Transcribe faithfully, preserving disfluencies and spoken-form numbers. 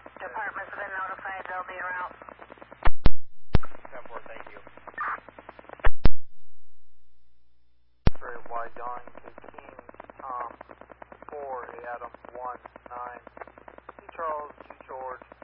departments have been notified they'll be en route. ten four, thank you. Very wide going to King, Tom, four, Adam, one, nine, C Charles, G George,